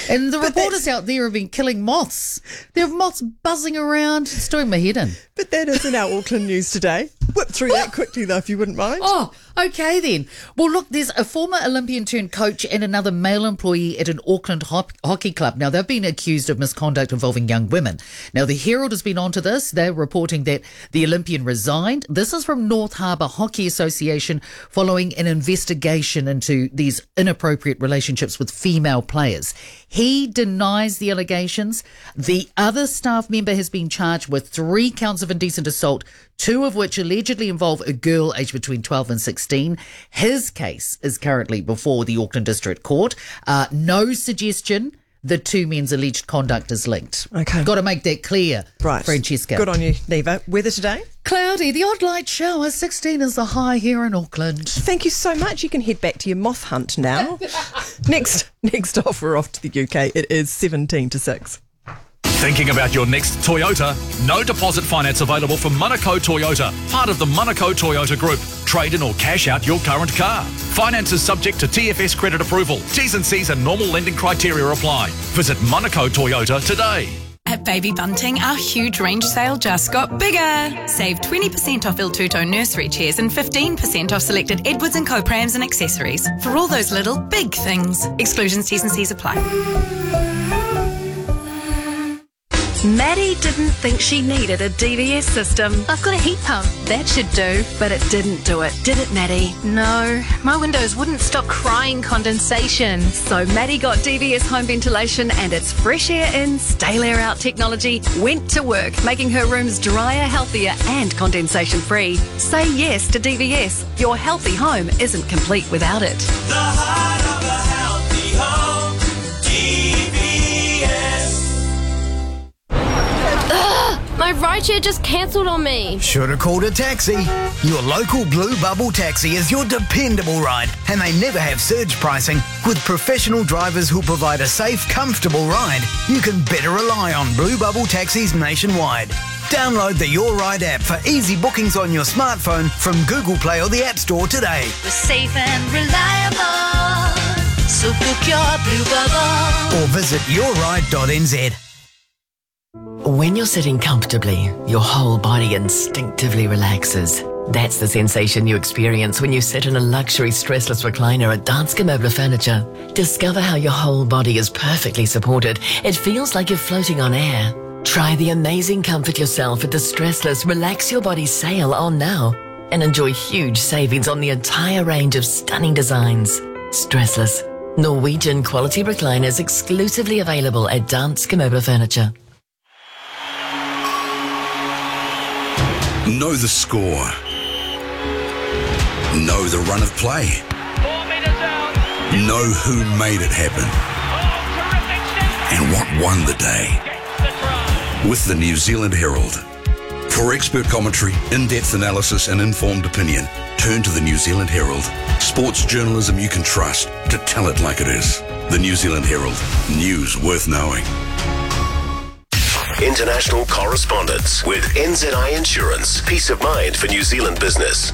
And the reporters out there have been killing moths. There are moths buzzing around. It's doing my head in. But that isn't our Auckland news today. Whip through that quickly, though, if you wouldn't mind. Oh, okay then. Well, look, there's a former Olympian turned coach and another male employee at an Auckland hockey club. Now, they've been accused of misconduct involving young women. Now, the Herald has been onto this. They're reporting that the Olympian resigned. This is from North Harbour Hockey Association following an investigation into these inappropriate relationships with female players. He denies the allegations. The other staff member has been charged with 3 counts of indecent assault, 2 of which allegedly involve a girl aged between 12 and 16. His case is currently before the Auckland District Court. No suggestion the 2 men's alleged conduct is linked. Okay. Got to make that clear, Right. Francesca. Good on you, Neva. Weather today? Cloudy, the odd light shower, 16 is the high here in Auckland. Thank you so much. You can head back to your moth hunt now. Next off, we're off to the UK. It is 17 to 6. Thinking about your next Toyota? No deposit finance available from Manukau Toyota, part of the Manukau Toyota Group. Trade in or cash out your current car. Finance is subject to TFS credit approval. T's and C's and normal lending criteria apply. Visit Manukau Toyota today. At Baby Bunting, our huge range sale just got bigger. Save 20% off Il Tuto nursery chairs and 15% off selected Edwards & Co prams and accessories. For all those little big things. Exclusions, T's and C's apply. Maddie didn't think she needed a DVS system. I've got a heat pump. That should do, but it didn't do it, did it, Maddie? No, my windows wouldn't stop crying condensation. So Maddie got DVS home ventilation and its fresh air in, stale air out technology went to work, making her rooms drier, healthier and condensation free. Say yes to DVS. Your healthy home isn't complete without it. The heart of a healthy home, DVS. My rideshare just cancelled on me. Should have called a taxi. Your local Blue Bubble taxi is your dependable ride, and they never have surge pricing. With professional drivers who provide a safe, comfortable ride, you can better rely on Blue Bubble taxis nationwide. Download the Your Ride app for easy bookings on your smartphone from Google Play or the App Store today. We're safe and reliable, so book your Blue Bubble. Or visit yourride.nz. When you're sitting comfortably, your whole body instinctively relaxes. That's the sensation you experience when you sit in a luxury stressless recliner at Danske Møbler Furniture. Discover how your whole body is perfectly supported. It feels like you're floating on air. Try the amazing comfort yourself at the stressless Relax Your Body sale on now and enjoy huge savings on the entire range of stunning designs. Stressless, Norwegian quality recliners exclusively available at Danske Møbler Furniture. Know the score. Know the run of play. 4 meters out. Know who made it happen. And what won the day. With the New Zealand Herald. For expert commentary, in-depth analysis and informed opinion, turn to the New Zealand Herald. Sports journalism you can trust to tell it like it is. The New Zealand Herald. News worth knowing. International correspondence with NZI Insurance. Peace of mind for New Zealand business.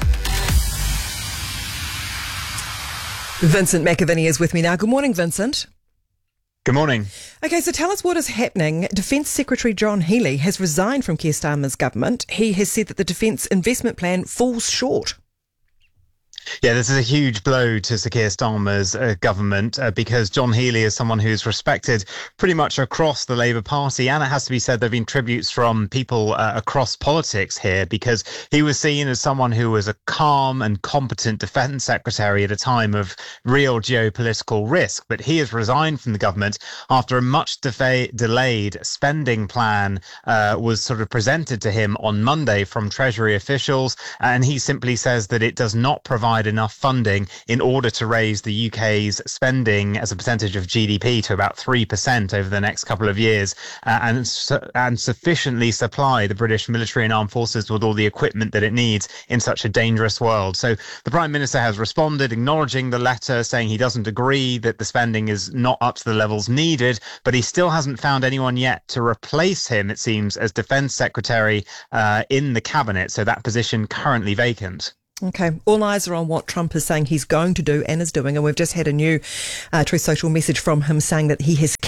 Vincent McAviney is with me now. Good morning, Vincent. Good morning. Okay, so tell us what is happening. Defence Secretary John Healey has resigned from Keir Starmer's government. He has said that the Defence Investment Plan falls short. Yeah, this is a huge blow to Sir Keir Starmer's government because John Healey is someone who's respected pretty much across the Labour Party. And it has to be said there have been tributes from people across politics here because he was seen as someone who was a calm and competent defence secretary at a time of real geopolitical risk. But he has resigned from the government after a much delayed spending plan was sort of presented to him on Monday from Treasury officials. And he simply says that it does not provide enough funding in order to raise the UK's spending as a percentage of GDP to about 3% over the next couple of years and sufficiently supply the British military and armed forces with all the equipment that it needs in such a dangerous world. So the Prime Minister has responded, acknowledging the letter, saying he doesn't agree that the spending is not up to the levels needed, but he still hasn't found anyone yet to replace him, it seems, as Defence Secretary in the Cabinet. So that position currently vacant. Okay, all eyes are on what Trump is saying he's going to do and is doing, and we've just had a new Truth Social message from him saying that he has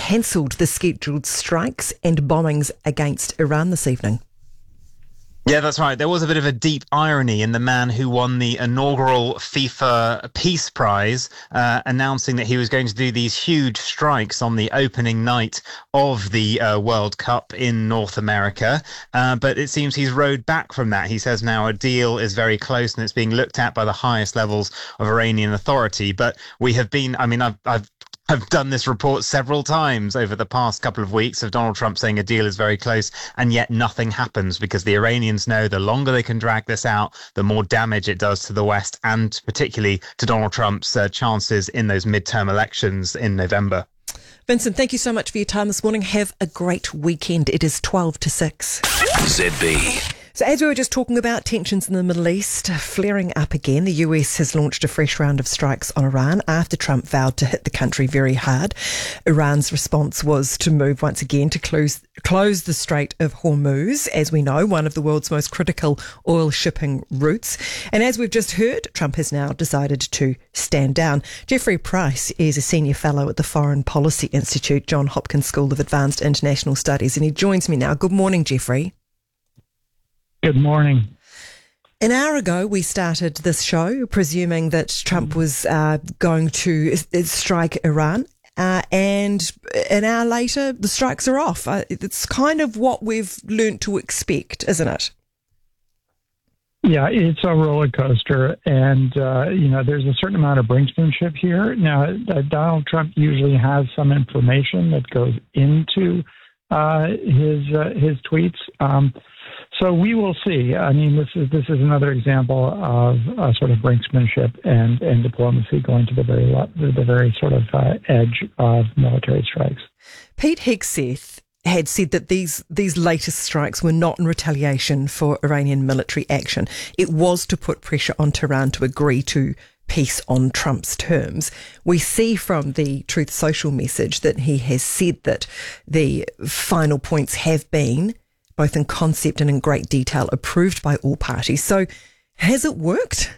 cancelled the scheduled strikes and bombings against Iran this evening. Yeah, that's right. There was a bit of a deep irony in the man who won the inaugural FIFA Peace Prize, announcing that he was going to do these huge strikes on the opening night of the World Cup in North America. But it seems he's rowed back from that. He says now a deal is very close and it's being looked at by the highest levels of Iranian authority. But we have been, I've done this report several times over the past couple of weeks of Donald Trump saying a deal is very close, and yet nothing happens because the Iranians know the longer they can drag this out, the more damage it does to the West and particularly to Donald Trump's chances in those midterm elections in November. Vincent, thank you so much for your time this morning. Have a great weekend. It is 12 to 6. ZB. So as we were just talking about, tensions in the Middle East flaring up again. The US has launched a fresh round of strikes on Iran after Trump vowed to hit the country very hard. Iran's response was to move once again to close the Strait of Hormuz, as we know, one of the world's most critical oil shipping routes. And as we've just heard, Trump has now decided to stand down. Jeffrey Price is a senior fellow at the Foreign Policy Institute, Johns Hopkins School of Advanced International Studies, and he joins me now. Good morning, Jeffrey. Good morning. An hour ago, we started this show presuming that Trump was going to strike Iran, and an hour later, the strikes are off. It's kind of what we've learnt to expect, isn't it? Yeah, it's a roller coaster, and there's a certain amount of brinksmanship here. Now, Donald Trump usually has some information that goes into his tweets. So we will see. I mean, this is another example of sort of brinksmanship and diplomacy going to the very sort of edge of military strikes. Pete Hegseth had said that these latest strikes were not in retaliation for Iranian military action. It was to put pressure on Tehran to agree to peace on Trump's terms. We see from the Truth Social message that he has said that the final points have been, both in concept and in great detail, approved by all parties. So has it worked?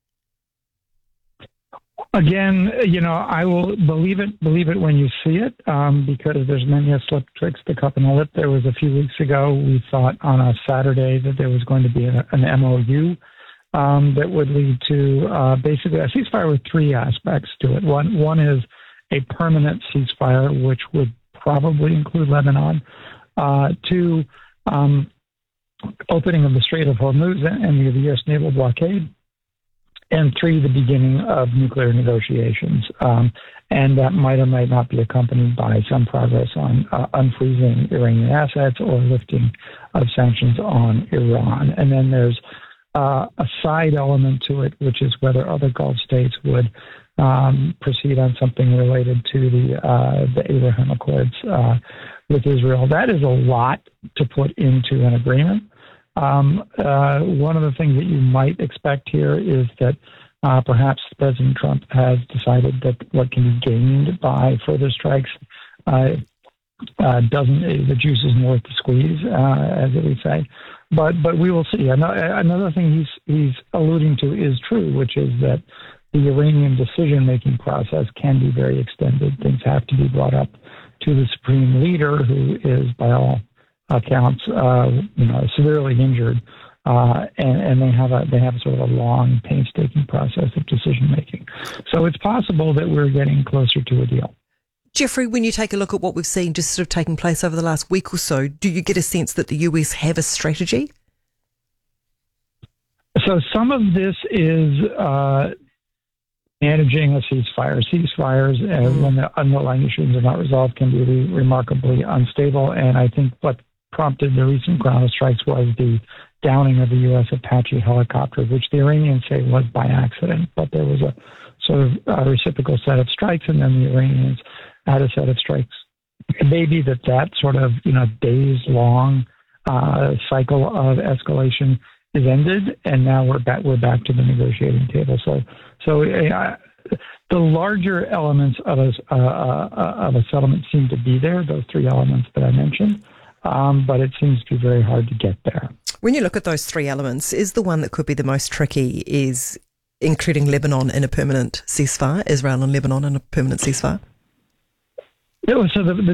Again, I will believe it when you see it, because there's many a slip, tricks, the cup and the lip. There was a few weeks ago, we thought on a Saturday that there was going to be an MOU that would lead to basically a ceasefire with three aspects to it. One is a permanent ceasefire, which would probably include Lebanon. Two, opening of the Strait of Hormuz and the U.S. naval blockade. And three, the beginning of nuclear negotiations. And that might or might not be accompanied by some progress on unfreezing Iranian assets or lifting of sanctions on Iran. And then there's a side element to it, which is whether other Gulf states would proceed on something related to the Abraham Accords with Israel. That is a lot to put into an agreement. One of the things that you might expect here is that perhaps President Trump has decided that what can be gained by further strikes the juice isn't worth the squeeze, as it would say. But we will see. Another thing he's alluding to is true, which is that the Iranian decision-making process can be very extended. Things have to be brought up to the supreme leader, who is, by all accounts, severely injured, and they have a sort of a long, painstaking process of decision-making. So it's possible that we're getting closer to a deal. Jeffrey, when you take a look at what we've seen just sort of taking place over the last week or so, do you get a sense that the US have a strategy? So some of this is managing a ceasefire. Ceasefires, when the underlying issues are not resolved, can be remarkably unstable. And I think what prompted the recent ground strikes was the downing of the U.S. Apache helicopter, which the Iranians say was by accident. But there was a sort of reciprocal set of strikes, and then the Iranians had a set of strikes. It may be that sort of days-long cycle of escalation is ended, and now we're back to the negotiating table. So the larger elements of a settlement seem to be there, those three elements that I mentioned, but it seems to be very hard to get there. When you look at those three elements, is the one that could be the most tricky is including Lebanon in a permanent ceasefire, Israel and Lebanon in a permanent ceasefire? So the